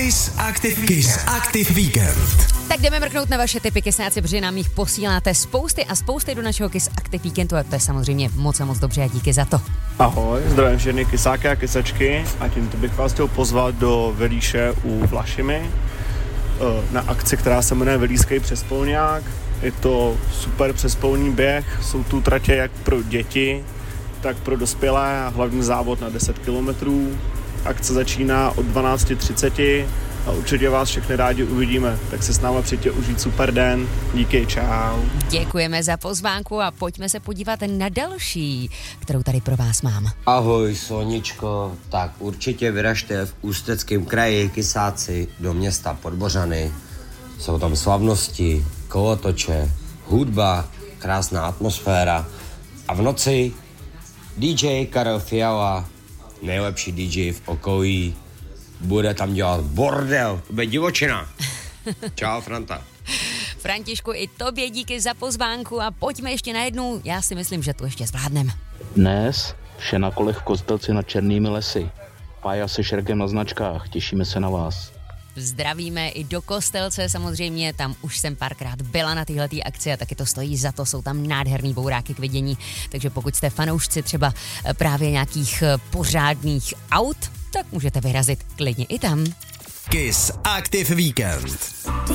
Kiss Active Weekend. Tak jdeme mrknout na vaše tipy, kysáci, protože nám jich posíláte spousty a spousty do našeho Kiss Active Weekendu a to je samozřejmě moc a moc dobře a díky za to. Ahoj, zdravím všechny kysáky a kysačky a tímto bych vás chtěl pozvat do Velíše u Vlašimi na akci, která se jmenuje Velíský přespolňák. Je to super přespolní běh, jsou tu tratě jak pro děti, tak pro dospělé a hlavní závod na 10 kilometrů. Akce začíná od 12:30 a určitě vás všechny rádi uvidíme, tak si s námi přijďte užít super den. Díky, čau. Děkujeme za pozvánku a pojďme se podívat na další, kterou tady pro vás mám. Ahoj, Soničko, tak určitě vyražte v Ústeckém kraji, kysáci, do města Podbořany. Jsou tam slavnosti, kolotoče, hudba, krásná atmosféra a v noci DJ Karel Fiala, nejlepší DJ v okolí, bude tam dělat bordel, to bude divočina. Čau, Franta. Františku, i tobě díky za pozvánku a pojďme ještě na jednu, já si myslím, že to ještě zvládneme. Dnes vše na kolech v Kostelci nad Černými lesy. Pája se Šerkem na značkách, těšíme se na vás. Zdravíme i do Kostelce samozřejmě, tam už jsem párkrát byla na téhletý akci a taky to stojí za to, jsou tam nádherný bouráky k vidění, takže pokud jste fanoušci třeba právě nějakých pořádných aut, tak můžete vyrazit klidně i tam. Kiss Active Weekend.